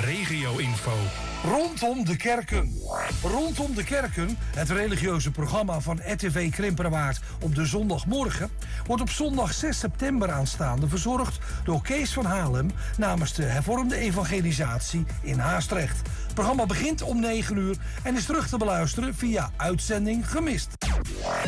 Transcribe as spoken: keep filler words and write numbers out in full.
regio-info. Rondom de kerken. Rondom de kerken, het religieuze programma van R T V Krimpenerwaard op de zondagmorgen, wordt op zondag zes september aanstaande verzorgd door Kees van Halem namens de hervormde evangelisatie in Haastrecht. Het programma begint om negen uur en is terug te beluisteren via uitzending gemist.